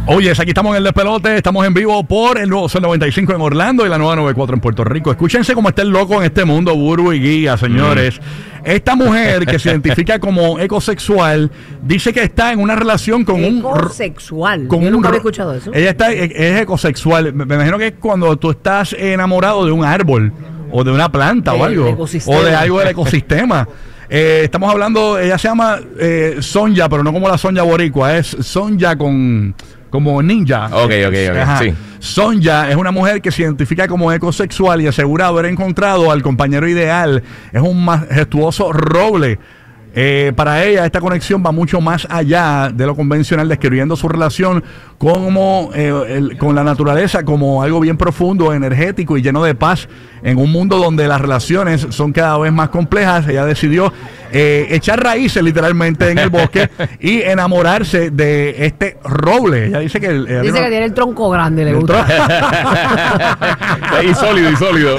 Oye, aquí estamos en el despelote, estamos en vivo por el nuevo Sol 95 en Orlando y la nueva 94 en Puerto Rico. Escúchense cómo está el loco en este mundo, Burbu y Guía, señores. Esta mujer que se identifica como ecosexual dice que está en una relación con ecosexual. Yo nunca había escuchado eso. Ella es ecosexual. Me imagino que es cuando tú estás enamorado de un árbol o de una planta o algo. O de algo del ecosistema. Estamos hablando, ella se llama Sonja, pero no como la Sonja boricua, es Sonja como ninja. Ok, sí. Sonja es una mujer que se identifica como ecosexual y asegura haber encontrado al compañero ideal. Es un majestuoso roble. Para ella esta conexión va mucho más allá de lo convencional, describiendo su relación como, con la naturaleza como algo bien profundo, energético y lleno de paz. En un mundo donde las relaciones son cada vez más complejas, ella decidió echar raíces literalmente en el bosque y enamorarse de este roble. Ella dice que dice que tiene el tronco grande, le gusta. Y sólido.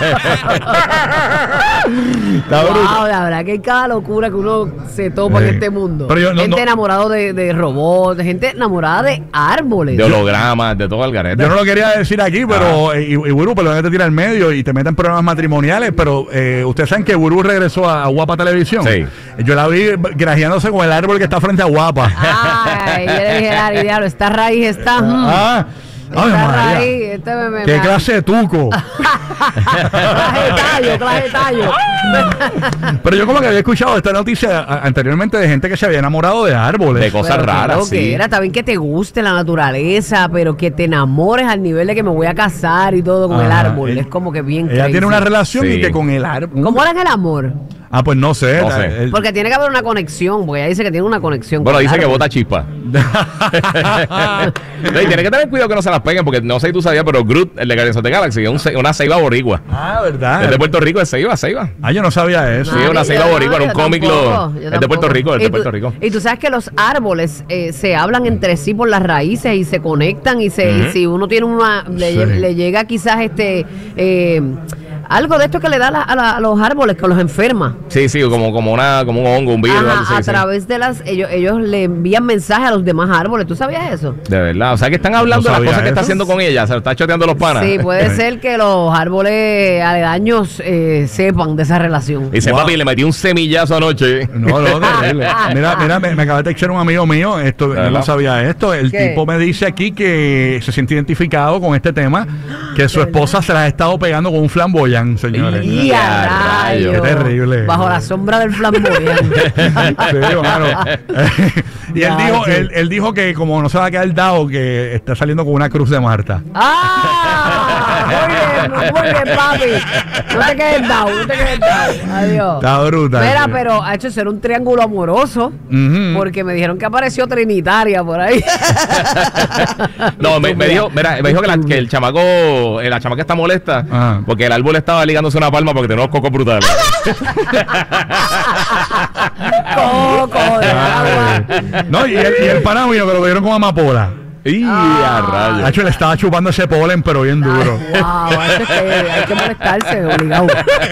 Wow, la verdad que hay cada locura que uno se topa en este mundo. Pero gente enamorada de robots, gente enamorada de árboles, de hologramas, de todo el garete. Yo no lo quería decir aquí, pero y Burbu, pero no te tira al medio y te meten problemas matrimoniales, pero ustedes saben que Burbu regresó a Guapa Televisión. Sí. Yo la vi grajeándose con el árbol que está frente a Guapa. Ay, yo le dije, Ari, diablo, esta raíz está... Ay, ¿qué clase de tuco? clase de tallo. Pero yo como que había escuchado esta noticia anteriormente de gente que se había enamorado de árboles. De cosas raras, sí. Está bien que te guste la naturaleza, pero que te enamores al nivel de que me voy a casar y todo con el árbol. Es como que bien ella crazy. Tiene una relación y que con el árbol. ¿Cómo era el amor? Ah, pues no sé. Porque tiene que haber una conexión, porque ella dice que tiene una conexión. Bueno, dice que bota chispa. Tiene que tener cuidado que no se las peguen, porque no sé si tú sabías, pero Groot, el de Guardians of the Galaxy, es una ceiba boricua. Ah, ¿verdad? Es de Puerto Rico, es ceiba. Ah, yo no sabía eso. Sí, es una ceiba boricua, en un cómic es de Puerto Rico, Y tú sabes que los árboles se hablan entre sí por las raíces y se conectan y si uno tiene le llega quizás algo de esto que le da a los árboles que los enferma. Sí, como un hongo, un virus. A través de ellos le envían mensajes a los demás árboles. ¿Tú sabías eso? De verdad. O sea que están hablando de las cosas que está haciendo con ella. Se lo está choteando los panas. Sí, puede ser que los árboles aledaños sepan de esa relación. Dice, papi, le metí un semillazo anoche. No, terrible. Mira, me acaba de echar un amigo mío. Yo no sabía esto. El tipo me dice aquí que se siente identificado con este tema, que su esposa se la ha estado pegando con un flamboyán. Señores. ¡Y a rayos! ¡Qué terrible! Bajo la sombra del flamboyán. Y él dijo que como no se va a quedar dado, que está saliendo con una cruz de Marta. Muy bien, papi. No te quedes dado. Adiós. Está brutal. Mira, pero ha hecho ser un triángulo amoroso, porque me dijeron que apareció Trinitaria por ahí. No, me dijo que el chamaco, la chamaca está molesta porque el árbol estaba ligándose una palma porque tenemos cocos brutales. Coco de agua. No, y el pana mío que lo vieron con amapola. Y a rayos. Hacho, le estaba chupando ese polen, pero bien duro. Wow, hay que molestarse, obligado.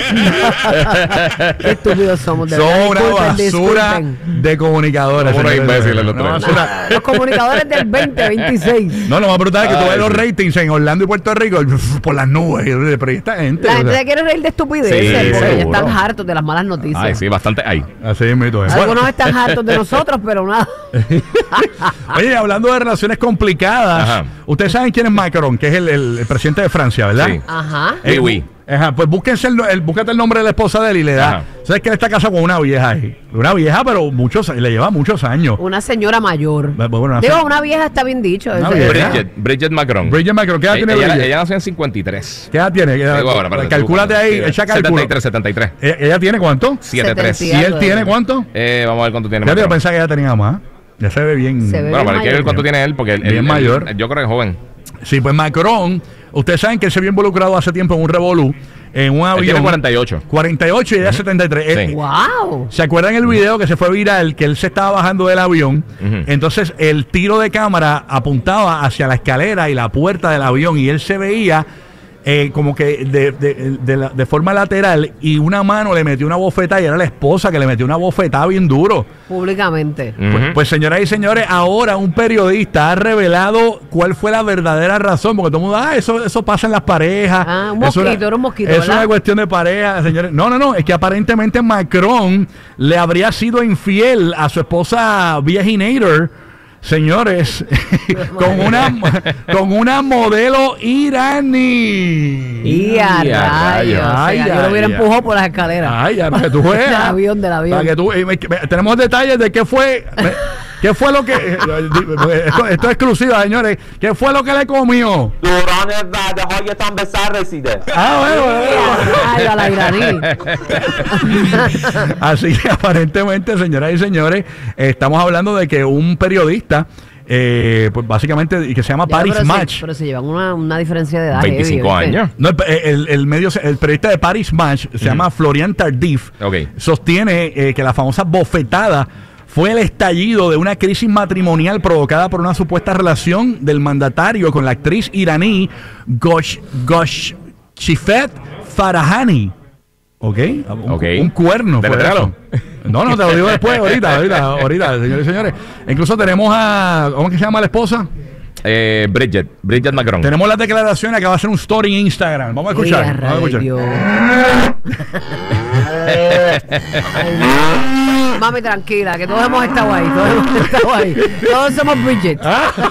Qué estúpidos somos. Son una basura de comunicadores. Somos unos imbéciles los tres. Los comunicadores del 2026. No, lo más brutal es que tú ves los ratings en Orlando y Puerto Rico por las nubes. Pero esta gente. La gente quiere reír de estupideces porque ya están hartos de las malas noticias. Ay, sí, bastante hay. Así es, mito. Algunos están hartos de nosotros, pero nada. Oye, hablando de relaciones complicadas, ustedes saben quién es Macron, que es el presidente de Francia, ¿verdad? Sí. Ajá. Oui. Pues búsquete el nombre de la esposa de él y le da. ¿Sabes que él está casado con una vieja ahí? Una vieja, pero le lleva muchos años. Una señora mayor. Una vieja está bien dicho. Bridget Macron. Bridget Macron, ¿qué edad tiene Bridget? Ella nació en 53. ¿Qué edad tiene? Calcúlate ahí, echa cálculo. 73. ¿Ella tiene cuánto? 73. ¿Y él tiene cuánto? Vamos a ver cuánto tiene. Yo pensaba que ella tenía más. Ya se ve bien. Bueno, pero hay que ver cuánto tiene él, porque él es mayor. Yo creo que es joven. Sí, pues Macron, ustedes saben que él se vio involucrado hace tiempo en un revolú, en un avión. Él tiene 48. 48 y ella 73. Sí. ¡Wow! ¿Se acuerdan el video que se fue viral? Que él se estaba bajando del avión. Entonces el tiro de cámara apuntaba hacia la escalera y la puerta del avión y él se veía como que de forma lateral, y una mano le metió una bofetada, y era la esposa que le metió una bofetada bien duro. Públicamente. Pues señoras y señores, ahora un periodista ha revelado cuál fue la verdadera razón, porque todo el mundo, eso pasa en las parejas. Un mosquito, era un mosquito, es una cuestión de pareja, señores. No, es que aparentemente Macron le habría sido infiel a su esposa Viaginator, señores, con una modelo iraní. Y a rayos. Yo lo hubiera empujado por las escaleras. Para que tú veas. Del avión. Para que tú, tenemos detalles de qué fue. ¿Qué fue lo que... esto es exclusiva, señores. ¿Qué fue lo que le comió? A la iraní. Así que aparentemente, señoras y señores, estamos hablando de que un periodista, pues básicamente, que se llama Paris Match. Pero se llevan una diferencia de edad. 25 años. No, el periodista de Paris Match se llama Florian Tardif. Sostiene que la famosa bofetada fue el estallido de una crisis matrimonial provocada por una supuesta relación del mandatario con la actriz iraní Goshifet Farahani. Un cuerno. No, te lo digo después, ahorita, señores y señores. Incluso tenemos a... ¿Cómo es que se llama la esposa? Bridget Macron. Tenemos las declaraciones que va a hacer un story en Instagram. Vamos a escuchar. Mami, tranquila, que todos hemos estado ahí. Todos somos Bridget.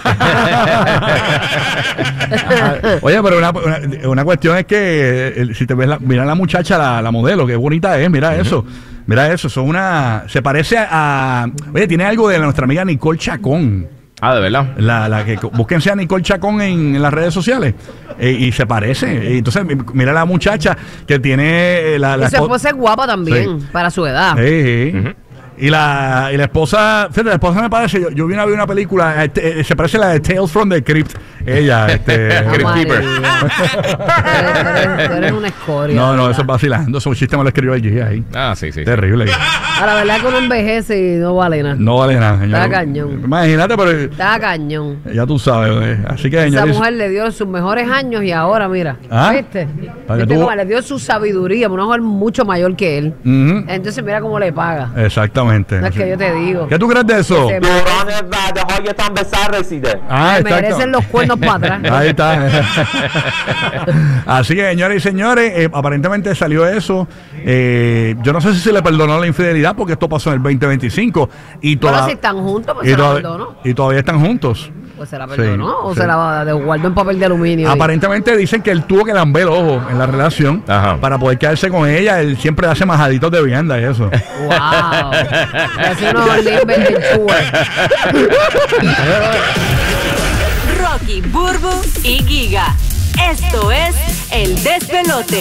Oye, pero una cuestión es que si te ves mira la muchacha, la modelo, qué bonita es, mira eso. Mira eso, se parece a... Oye, tiene algo de nuestra amiga Nicole Chacón. De verdad. La que búsquense a Nicole Chacón en las redes sociales y se parece. Y entonces mira la muchacha que tiene y su esposa es guapa también, para su edad. Y la esposa, fíjate, la esposa me parece, yo vi una película, se parece a la de Tales from the Crypt. Ella, Crypt Keeper. Tú eres una escoria. No, eso es vacilando. Eso es un chiste, me lo escribió allí ahí. Sí. Terrible. La verdad que uno envejece y no vale nada. No vale nada, señor. Está cañón. Imagínate, pero... Está cañón. Ya tú sabes, así que, esa mujer le dio sus mejores años y ahora, mira. ¿Viste? ¿Viste cómo le dio su sabiduría? Una mujer mucho mayor que él. Entonces, mira cómo le paga. Exactamente. No es que yo te digo. ¿Qué tú crees de eso? Merecen los cuernos para atrás. Ahí está. Así que, señores y señores, aparentemente salió eso. Yo no sé si se le perdonó la infidelidad porque esto pasó en el 2025. Pero si están juntos, pues se la perdonó. Y todavía están juntos. Pues se la perdonó o se la guardó en papel de aluminio. Aparentemente dicen que él tuvo que lamber el ojo en la relación para poder quedarse con ella. Él siempre hace majaditos de vianda y eso. ¡Wow! Hace unos limbes de Rocky, Burbu y Giga. Esto es El Despelote.